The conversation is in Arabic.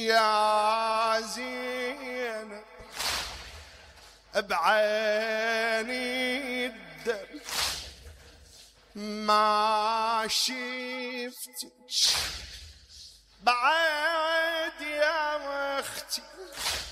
يا زينب بعيني الدم ما شفتك بعد يا اختي